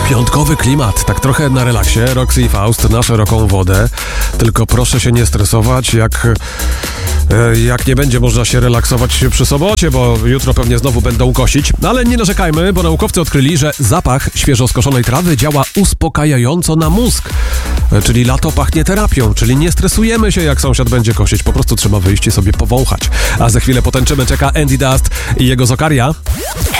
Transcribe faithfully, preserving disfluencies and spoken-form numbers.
Piątkowy klimat, tak trochę na relaksie. Roxy i Faust na szeroką wodę. Tylko proszę się nie stresować, jak, jak nie będzie można się relaksować przy sobocie, bo jutro pewnie znowu będą kosić. Ale nie narzekajmy, bo naukowcy odkryli, że zapach świeżo skoszonej trawy działa uspokajająco na mózg. Czyli lato pachnie terapią, czyli nie stresujemy się, jak sąsiad będzie kosić. Po prostu trzeba wyjść i sobie powąchać. A za chwilę potęczymy, czeka Andy Dust i jego Zokaria.